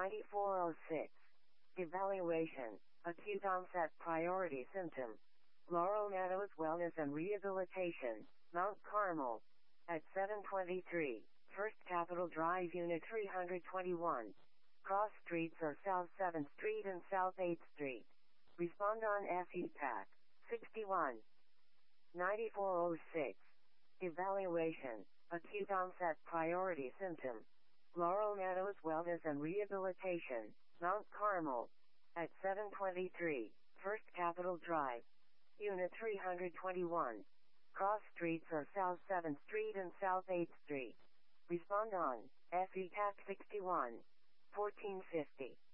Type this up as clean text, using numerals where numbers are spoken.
9406. Evaluation. Acute onset priority symptom. Laurel Meadows Wellness and Rehabilitation, Mount Carmel. At 723, First Capitol Drive, Unit 321. Cross streets are South 7th Street and South 8th Street. Respond on FEPAC. 61. 9406. Evaluation. Acute onset priority symptom. Laurel Meadows Wellness and Rehabilitation, Mount Carmel. At 723, First Capitol Drive. Unit 321. Cross streets are South 7th Street and South 8th Street. Respond on FEPAC 61. 1450.